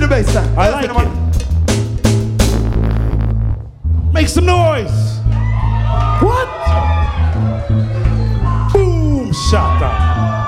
the bass line. I like it. Make some noise. What? Boom, shaka.